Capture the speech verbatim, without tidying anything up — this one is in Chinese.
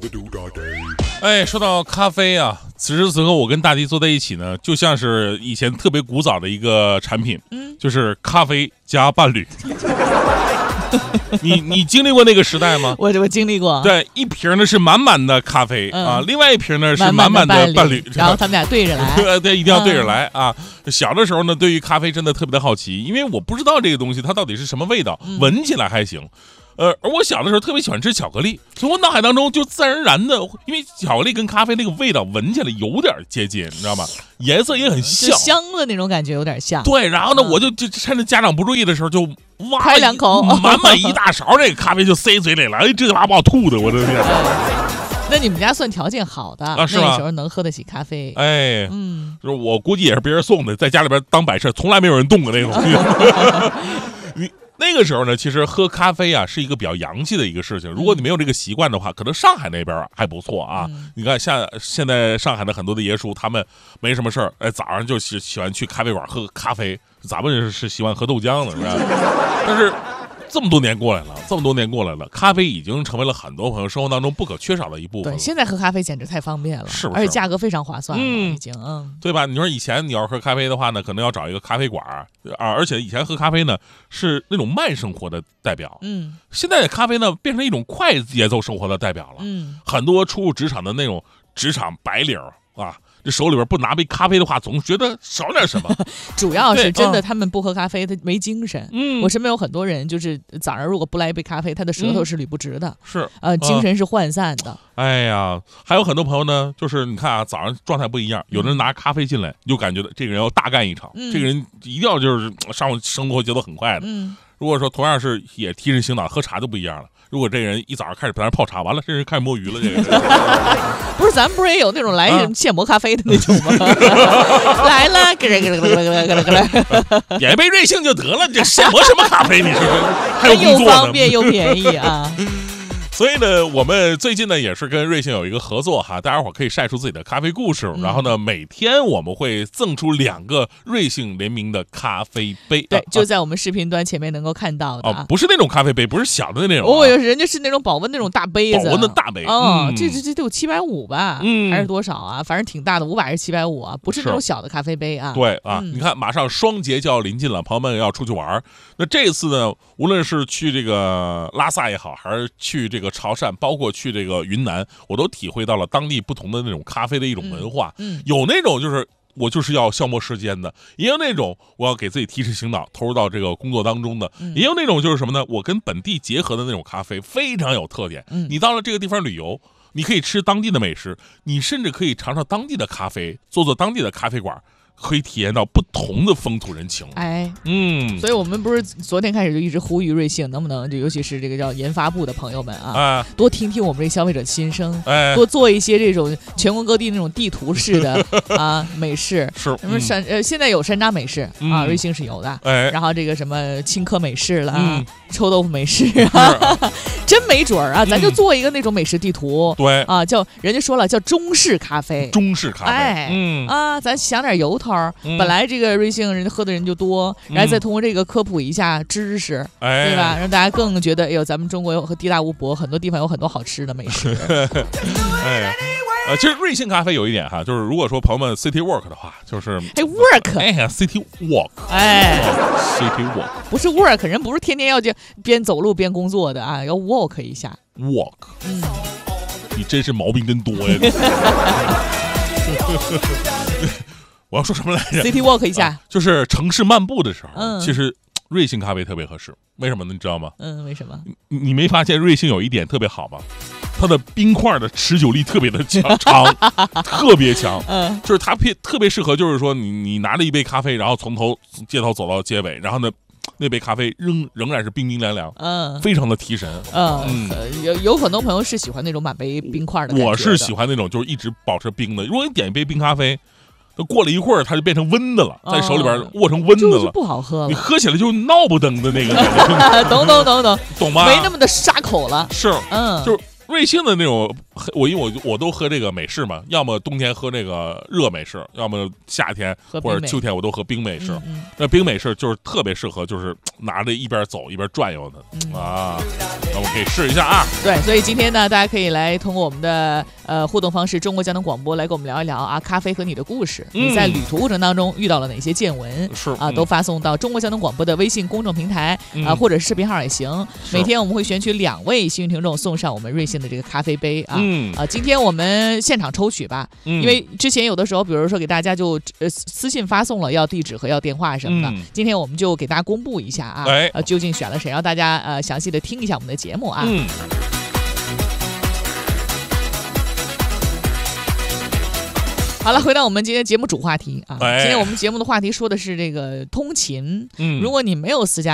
哎，说到咖啡啊，此时此刻我跟大迪坐在一起呢，就像是以前特别古早的一个产品，嗯，就是咖啡加伴侣。你你经历过那个时代吗？ 我我经历过。 对，一瓶呢是满满的咖啡、嗯、啊，另外一瓶呢是满满的伴侣， 然后他们俩对着来。 对对，一定要对着来、嗯、啊！小的时候呢，对于咖啡真的特别的好奇，因为我不知道这个东西它到底是什么味道，嗯、闻起来还行。呃，而我小的时候特别喜欢吃巧克力，所以我脑海当中就自然而然的，因为巧克力跟咖啡那个味道闻起来有点接近，你知道吗？颜色也很像， 香的那种感觉有点像。 对，然后呢，嗯、我就就趁着家长不注意的时候就哇开两口， 满满一大勺那个咖啡就塞嘴里了，哎，这把把我吐的，我的天！ 那你们家算条件好的啊，是吧？ 那个时候能喝得起咖啡， 哎，嗯，就是我估计也是别人送的，在家里边当摆设，从来没有人动过那种。你。那个时候呢，其实喝咖啡啊是一个比较洋气的一个事情。如果你没有这个习惯的话，可能上海那边还不错啊。嗯、你看，像现在上海的很多的爷叔，他们没什么事儿，哎，早上就喜喜欢去咖啡馆喝咖啡。咱们是喜欢喝豆浆的，是吧？但是这么多年过来了，这么多年过来了，咖啡已经成为了很多朋友生活当中不可缺少的一部分。 对，现在喝咖啡简直太方便了， 是不是？ 而且价格非常划算了， 嗯， 已经，嗯， 对吧？你说以前你要喝咖啡的话呢，可能要找一个咖啡馆啊，而且以前喝咖啡呢是那种慢生活的代表，嗯，现在的咖啡呢变成一种快节奏生活的代表了，嗯，很多初入职场的那种职场白领啊。这手里边不拿杯咖啡的话，总觉得少点什么。 主要是真的，他们不喝咖啡，他没精神。 嗯， 我身边有很多人，就是早上如果不来一杯咖啡，他的舌头是捋不直的， 是、 嗯、呃，精神是涣散的。 哎呀，还有很多朋友呢，就是你看啊，早上状态不一样，有的人拿咖啡进来，就感觉这个人要大干一场，嗯、这个人一定要就是上午生活节奏很快的。嗯，如果说同样是也提神醒脑，喝茶就不一样了。如果这人一早上开始在那泡茶，完了这人开始摸鱼了，这个不是咱们不是也有那种来现磨咖啡的那种吗？来了，咯咯咯咯咯咯咯， 点一杯瑞幸就得了，这现磨什么咖啡？你是还有工作呢， 又方便又便宜啊！ 所以呢，我们最近呢也是跟瑞幸有一个合作哈，大家伙可以晒出自己的咖啡故事，嗯、然后呢，每天我们会赠出两个瑞幸联名的咖啡杯， 对，啊、就在我们视频端前面能够看到的， 啊，不是那种咖啡杯，不是小的那种， 哦，人家是那种保温那种大杯子， 保温的大杯， 哦， 嗯、 这这这得有七百五吧，嗯，还是多少啊？反正挺大的，五百还是七百五啊？不是那种小的咖啡杯啊。 对啊，嗯、你看，马上双节就要临近了，朋友们要出去玩，那这次呢，无论是去这个拉萨也好，还是去这个潮汕，包括去这个云南，我都体会到了当地不同的那种咖啡的一种文化。嗯，嗯有那种就是我就是要消磨时间的，也有那种我要给自己提神醒脑，投入到这个工作当中的，嗯、也有那种就是什么呢？我跟本地结合的那种咖啡非常有特点。嗯，你到了这个地方旅游，你可以吃当地的美食，你甚至可以尝尝当地的咖啡，做做当地的咖啡馆。可以体验到不同的风土人情， 哎， 嗯， 所以我们不是昨天开始就一直呼吁瑞幸，能不能就尤其是这个叫研发部的朋友们啊，啊多听听我们这消费者心声，哎，多做一些这种全国各地那种地图式的啊美式， 是什么山、嗯、呃现在有山楂美式、嗯、啊，瑞幸是有的，哎，然后这个什么青稞美式了、嗯、臭豆腐美式啊，真没准儿啊，咱就做一个那种美食地图， 对、 嗯、啊，叫人家说了叫中式咖啡， 中式咖啡， 哎，嗯啊，咱想点由头。嗯、本来这个瑞幸人家喝的人就多，然后再通过这个科普一下知识，嗯、对吧？让大家更觉得，哎呦，咱们中国有和地大物博，很多地方有很多好吃的美食。 哎，呃，其实瑞幸咖啡有一点哈，就是如果说朋友们 city walk 的话，就是哎 work， 哎呀 city walk， 哎 city walk 不是 work， 人不是天天要就边走路边工作的啊，要 walk 一下 walk， 嗯，你真是毛病真多呀。我要说什么来着 ？City walk 一下、啊， 就是城市漫步的时候，嗯、其实瑞幸咖啡特别合适。为什么呢？你知道吗？ 嗯，为什么？ 你你没发现瑞幸有一点特别好吗？它的冰块的持久力特别的强，长，特别强。嗯，就是它特特别适合，就是说你你拿着一杯咖啡，然后从头街头走到街尾，然后呢。那杯咖啡仍仍然是冰冰凉凉，嗯，非常的提神， 嗯，嗯呃、有有很多朋友是喜欢那种满杯冰块的， 我是喜欢那种就是一直保持冰的。如果你点一杯冰咖啡，过了一会儿它就变成温的了，哦、在手里边握成温的了， 就是不好喝了。 你喝起来就闹不登的那个， 懂懂懂懂懂吗？ 没那么的沙口了， 是，嗯，就是。 瑞幸的那种，我因为我我都喝这个美式嘛，要么冬天喝那个热美式，要么夏天或者秋天我都喝冰美式。嗯嗯、那冰美式就是特别适合，就是拿着一边走一边转悠的、嗯、啊。那我们可以试一下啊。 对，所以今天呢，大家可以来通过我们的呃互动方式，中国交通广播来跟我们聊一聊啊，咖啡和你的故事。嗯、你在旅途过程当中遇到了哪些见闻？ 是啊，都发送到中国交通广播的微信公众平台、嗯、啊，或者是视频号也行。每天我们会选取两位幸运听众送上我们瑞幸的这个咖啡杯啊。嗯、啊，今天我们现场抽取吧，嗯、因为之前有的时候，比如说给大家就呃私信发送了要地址和要电话什么的，嗯、今天我们就给大家公布一下啊，哎、呃，究竟选了谁，让大家呃详细的听一下我们的节目啊。嗯好了，回到我们今天节目主话题啊。今天我们节目的话题说的是这个通勤。嗯，如果你没有私家